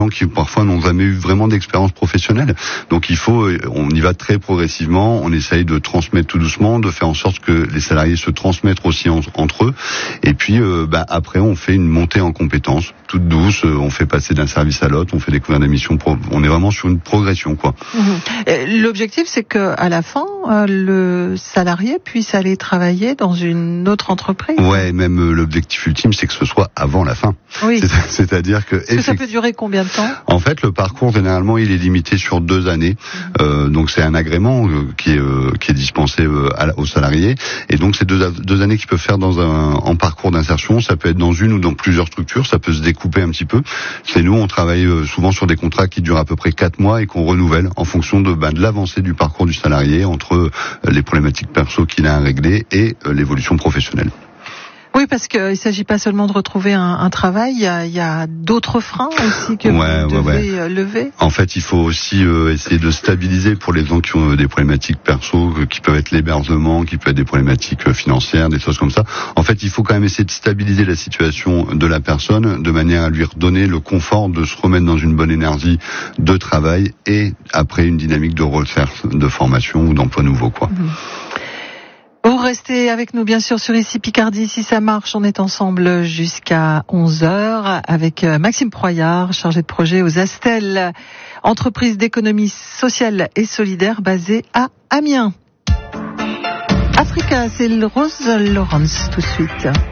qui parfois n'ont jamais eu vraiment d'expérience professionnelle. Donc on y va très progressivement, on essaye de transmettre tout doucement, de faire en sorte que les salariés se transmettent aussi entre eux. Et puis après on fait une montée en compétences toute douce, on fait passer d'un service à l'autre, on fait découvrir des missions, on est vraiment sur une progression quoi. L'objectif c'est que à la fin le salarié puisse aller travailler dans une autre entreprise. Ouais, même l'objectif ultime c'est que ce soit avant la fin. Oui. C'est-à-dire que ça peut durer combien de temps ? En fait, le parcours généralement il est limité sur 2 années. Donc c'est un agrément qui est dispensé aux salariés. Et donc c'est 2 années qu'ils peuvent faire en parcours d'insertion. Ça peut être dans une ou dans plusieurs structures. Ça peut se découper un petit peu. Nous, on travaille souvent sur des contrats qui durent à peu près 4 mois et qu'on renouvelle en fonction de l'avancée du parcours du salarié entre les problématiques perso qu'il a à régler et l'évolution professionnelle. Oui, parce qu'il ne s'agit pas seulement de retrouver un travail, il y a d'autres freins aussi que vous devez lever. En fait, il faut aussi essayer de stabiliser pour les gens qui ont des problématiques perso, qui peuvent être l'hébergement, qui peuvent être des problématiques financières, des choses comme ça. En fait, il faut quand même essayer de stabiliser la situation de la personne de manière à lui redonner le confort de se remettre dans une bonne énergie de travail et après une dynamique de recherche de formation ou d'emploi nouveau, quoi. Vous restez avec nous bien sûr sur Ici Picardie, si ça marche, on est ensemble jusqu'à 11h avec Maxime Proyard, chargé de projet aux Astelles, entreprise d'économie sociale et solidaire basée à Amiens. Africa, c'est Rose Lawrence tout de suite.